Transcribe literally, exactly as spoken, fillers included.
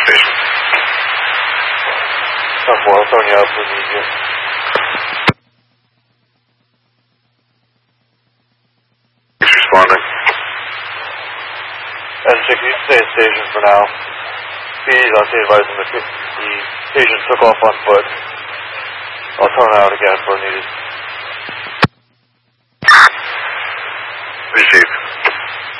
station. ten four, I'll turn you up when you need you. He's responding. And check, you stay at station for now. Please, I'll say advise him if the patient took off on foot. I'll turn out again for needed. Received.